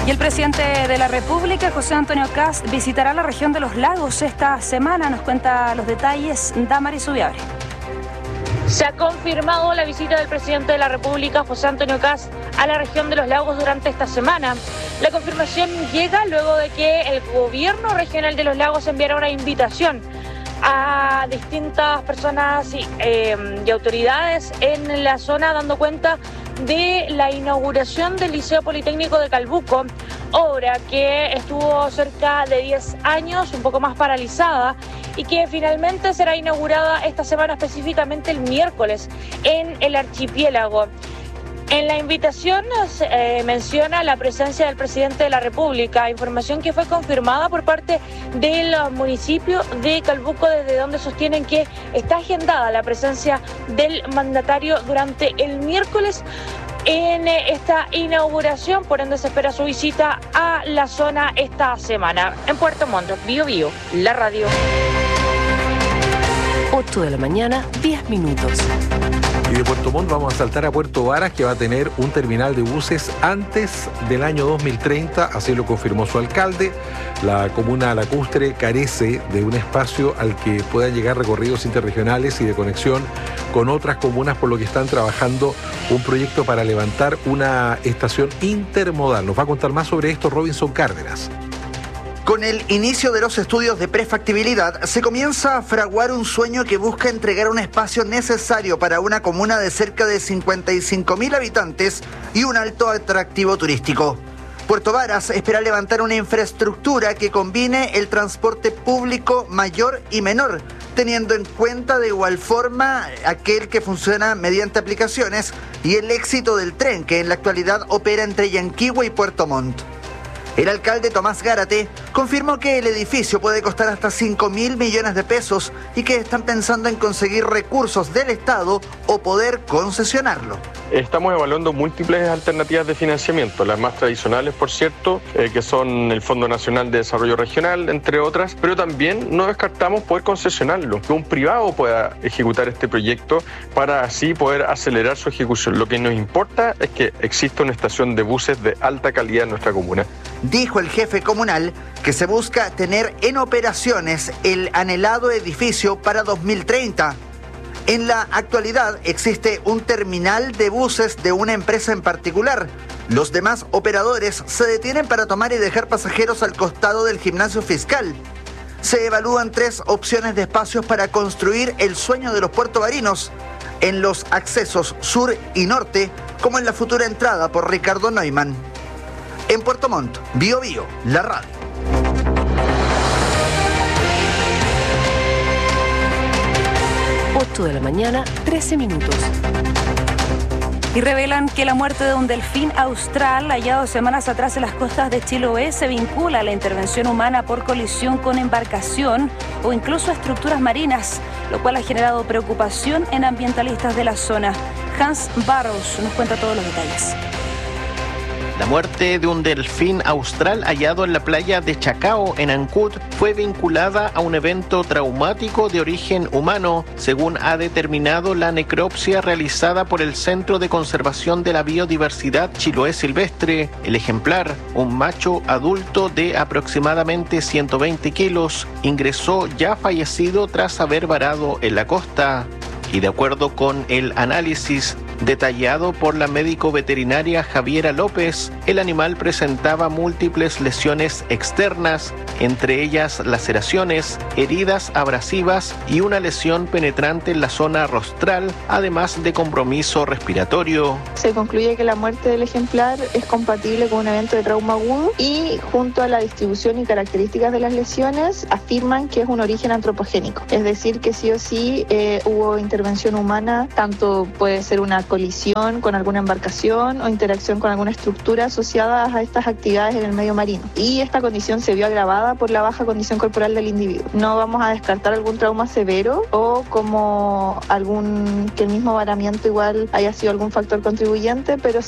Y el presidente de la República, José Antonio Kast, visitará la región de los lagos esta semana. Nos cuenta los detalles Damaris Ubiabre. Se ha confirmado la visita del presidente de la República, José Antonio Kast, a la región de los lagos durante esta semana. La confirmación llega luego de que el gobierno regional de los lagos enviara una invitación a distintas personas y autoridades en la zona, dando cuenta de la inauguración del Liceo Politécnico de Calbuco, obra que estuvo cerca de 10 años, un poco más paralizada, y que finalmente será inaugurada esta semana, específicamente el miércoles, en el archipiélago. En la invitación se menciona la presencia del presidente de la República, información que fue confirmada por parte del municipio de Calbuco, desde donde sostienen que está agendada la presencia del mandatario durante el miércoles en esta inauguración, por ende se espera su visita a la zona esta semana. En Puerto Montt, Bío Bío, la radio. 8 de la mañana, 10 minutos. Y de Puerto Montt vamos a saltar a Puerto Varas, que va a tener un terminal de buses antes del año 2030, así lo confirmó su alcalde. La comuna lacustre carece de un espacio al que puedan llegar recorridos interregionales y de conexión con otras comunas, por lo que están trabajando un proyecto para levantar una estación intermodal. Nos va a contar más sobre esto Robinson Cárdenas. Con el inicio de los estudios de prefactibilidad, se comienza a fraguar un sueño que busca entregar un espacio necesario para una comuna de cerca de 55.000 habitantes y un alto atractivo turístico. Puerto Varas espera levantar una infraestructura que combine el transporte público mayor y menor, teniendo en cuenta de igual forma aquel que funciona mediante aplicaciones y el éxito del tren que en la actualidad opera entre Yanquihue y Puerto Montt. El alcalde Tomás Gárate confirmó que el edificio puede costar hasta 5.000 millones de pesos y que están pensando en conseguir recursos del Estado o poder concesionarlo. Estamos evaluando múltiples alternativas de financiamiento, las más tradicionales, por cierto, que son el Fondo Nacional de Desarrollo Regional, entre otras, pero también no descartamos poder concesionarlo, que un privado pueda ejecutar este proyecto para así poder acelerar su ejecución. Lo que nos importa es que exista una estación de buses de alta calidad en nuestra comuna. Dijo el jefe comunal que se busca tener en operaciones el anhelado edificio para 2030. En la actualidad existe un terminal de buses de una empresa en particular. Los demás operadores se detienen para tomar y dejar pasajeros al costado del gimnasio fiscal. Se evalúan 3 opciones de espacios para construir el sueño de los puertovarinos, en los accesos sur y norte, como en la futura entrada por Ricardo Neumann. En Puerto Montt, Bío Bío, la radio. 8 de la mañana, 13 minutos. Y revelan que la muerte de un delfín austral hallado semanas atrás en las costas de Chiloé se vincula a la intervención humana por colisión con embarcación o incluso a estructuras marinas, lo cual ha generado preocupación en ambientalistas de la zona. Hans Barros nos cuenta todos los detalles. La muerte de un delfín austral hallado en la playa de Chacao, en Ancud, fue vinculada a un evento traumático de origen humano, según ha determinado la necropsia realizada por el Centro de Conservación de la Biodiversidad Chiloé Silvestre. El ejemplar, un macho adulto de aproximadamente 120 kilos, ingresó ya fallecido tras haber varado en la costa. Y de acuerdo con el análisis detallado por la médico veterinaria Javiera López, el animal presentaba múltiples lesiones externas, entre ellas laceraciones, heridas abrasivas y una lesión penetrante en la zona rostral, además de compromiso respiratorio. Se concluye que la muerte del ejemplar es compatible con un evento de trauma agudo y, junto a la distribución y características de las lesiones, afirman que es un origen antropogénico. Es decir, que sí o sí hubo intervención humana, tanto puede ser una colisión con alguna embarcación o interacción con alguna estructura asociada a estas actividades en el medio marino. Y esta condición se vio agravada por la baja condición corporal del individuo. No vamos a descartar algún trauma severo o como que el mismo varamiento igual haya sido algún factor contribuyente, pero